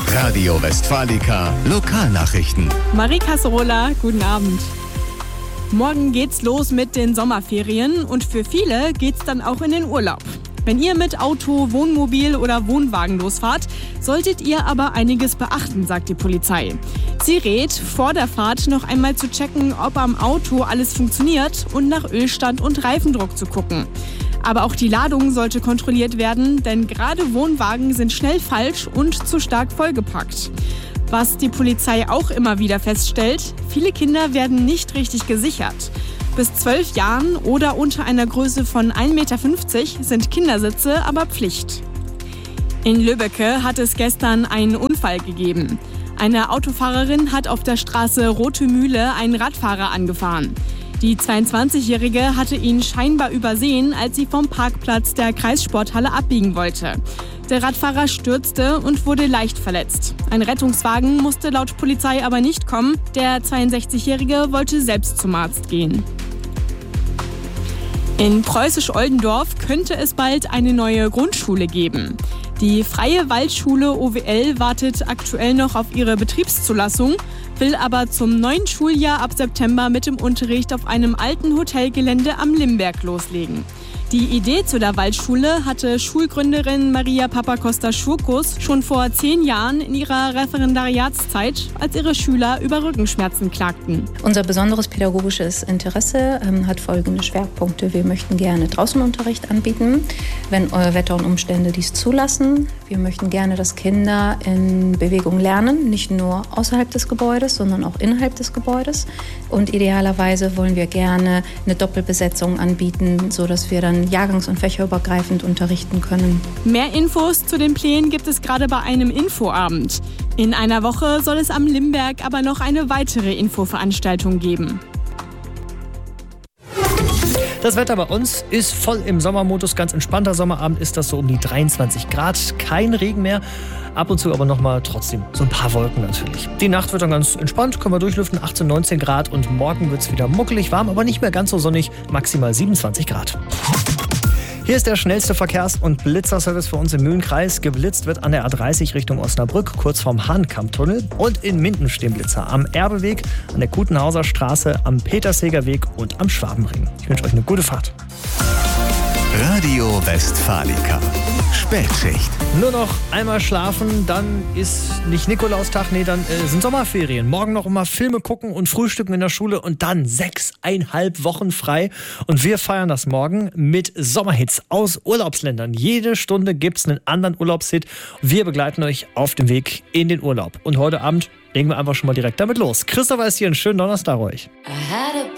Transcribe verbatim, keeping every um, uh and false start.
Radio Westfalica Lokalnachrichten. Marie Casserola, guten Abend. Morgen geht's los mit den Sommerferien und für viele geht's dann auch in den Urlaub. Wenn ihr mit Auto, Wohnmobil oder Wohnwagen losfahrt, solltet ihr aber einiges beachten, sagt die Polizei. Sie rät, vor der Fahrt noch einmal zu checken, ob am Auto alles funktioniert und nach Ölstand und Reifendruck zu gucken. Aber auch die Ladung sollte kontrolliert werden, denn gerade Wohnwagen sind schnell falsch und zu stark vollgepackt. Was die Polizei auch immer wieder feststellt, viele Kinder werden nicht richtig gesichert. Bis zwölf Jahren oder unter einer Größe von ein Meter fünfzig sind Kindersitze aber Pflicht. In Lübbecke hat es gestern einen Unfall gegeben. Eine Autofahrerin hat auf der Straße Rote Mühle einen Radfahrer angefahren. Die zweiundzwanzigjährige hatte ihn scheinbar übersehen, als sie vom Parkplatz der Kreissporthalle abbiegen wollte. Der Radfahrer stürzte und wurde leicht verletzt. Ein Rettungswagen musste laut Polizei aber nicht kommen. Der zweiundsechzigjährige wollte selbst zum Arzt gehen. In Preußisch-Oldendorf könnte es bald eine neue Grundschule geben. Die Freie Waldschule O W L wartet aktuell noch auf ihre Betriebszulassung, will aber zum neuen Schuljahr ab September mit dem Unterricht auf einem alten Hotelgelände am Limberg loslegen. Die Idee zu der Waldschule hatte Schulgründerin Maria Papacosta-Schurkus schon vor zehn Jahren in ihrer Referendariatszeit, als ihre Schüler über Rückenschmerzen klagten. Unser besonderes pädagogisches Interesse ähm, hat folgende Schwerpunkte. Wir möchten gerne Draußenunterricht anbieten, wenn äh, Wetter und Umstände dies zulassen. Wir möchten gerne, dass Kinder in Bewegung lernen, nicht nur außerhalb des Gebäudes, sondern auch innerhalb des Gebäudes. Und idealerweise wollen wir gerne eine Doppelbesetzung anbieten, sodass wir dann jahrgangs- und fächerübergreifend unterrichten können. Mehr Infos zu den Plänen gibt es gerade bei einem Infoabend. In einer Woche soll es am Limberg aber noch eine weitere Infoveranstaltung geben. Das Wetter bei uns ist voll im Sommermodus. Ganz entspannter Sommerabend ist das, so um die dreiundzwanzig Grad. Kein Regen mehr. Ab und zu aber nochmal trotzdem so ein paar Wolken natürlich. Die Nacht wird dann ganz entspannt, können wir durchlüften, achtzehn, neunzehn Grad. Und morgen wird es wieder muckelig warm, aber nicht mehr ganz so sonnig, maximal siebenundzwanzig Grad. Hier ist der schnellste Verkehrs- und Blitzerservice für uns im Mühlenkreis. Geblitzt wird an der A dreißig Richtung Osnabrück, kurz vorm Hahnkammtunnel. Und in Minden stehen Blitzer am Erbeweg, an der Kutenhauser Straße, am Petersheger Weg und am Schwabenring. Ich wünsche euch eine gute Fahrt. Radio Westfalica. Spätschicht. Nur noch einmal schlafen, dann ist nicht Nikolaustag, nee, dann äh, sind Sommerferien. Morgen noch immer Filme gucken und frühstücken in der Schule und dann sechseinhalb Wochen frei. Und wir feiern das morgen mit Sommerhits aus Urlaubsländern. Jede Stunde gibt's einen anderen Urlaubshit. Wir begleiten euch auf dem Weg in den Urlaub. Und heute Abend legen wir einfach schon mal direkt damit los. Christopher ist hier, einen schönen Donnerstag euch.